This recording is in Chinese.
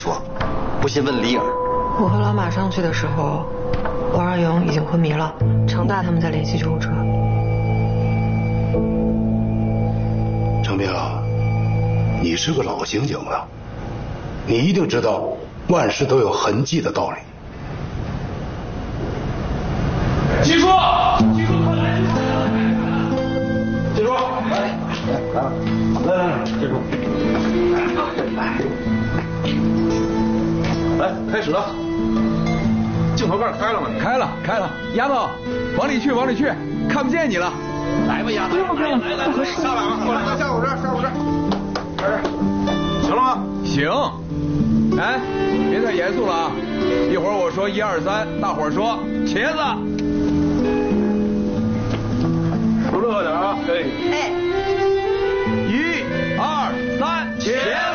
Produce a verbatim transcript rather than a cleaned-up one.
说，不信问李颖。 我和老马上去的时候，王二勇已经昏迷了，程大他们在联系救护车。 程明，你是个老刑警了，你一定知道万事都有痕迹的道理。 记住，记住，快来！记住，来，来，来来来，记住。来，开始了。镜头盖开了吗？ 开了，开了。丫头，往里去，往里去，看不见你了。 来吧，丫头，来来来来，上来啊！过来，上我这儿，上我这儿。开始，行了吗？ 行。哎，别太严肃了啊！一会儿我说一二三，大伙儿说茄子。说乐点啊！哎。哎。一二三，茄子。